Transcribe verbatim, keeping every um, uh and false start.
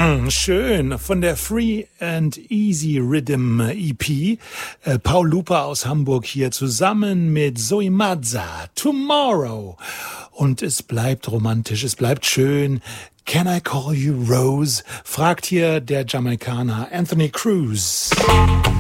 Mm, schön. Von der Free and Easy Rhythm E P. Äh, Paul Lupa aus Hamburg hier zusammen mit Zoe Mazza. Tomorrow. Und es bleibt romantisch, es bleibt schön. Can I call you Rose? Fragt hier der Jamaikaner Anthony Cruz.